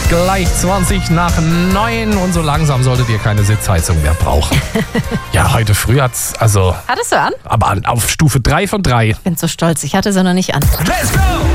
gleich 20:09 und so langsam solltet ihr keine Sitzheizung mehr brauchen. Ja, heute früh hat's, Hattest du an? aber auf Stufe 3 von 3. Ich bin so stolz, ich hatte sie noch nicht an. Let's go!